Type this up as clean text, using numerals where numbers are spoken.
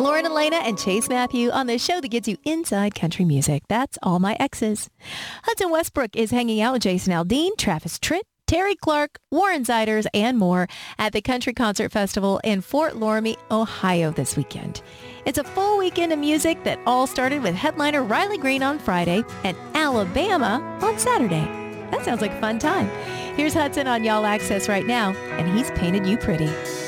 Lauren Elena and Chase Matthew on the show that gets you inside country music. That's All My Exes. Hudson Westbrook is hanging out with Jason Aldean, Travis Tritt, Terry Clark, Warren Ziders, and more at the Country Concert Festival in Fort Loramie, Ohio this weekend. It's a full weekend of music that all started with headliner Riley Green on Friday and Alabama on Saturday. That sounds like a fun time. Here's Hudson on Y'all Access right now, and he's painted you pretty.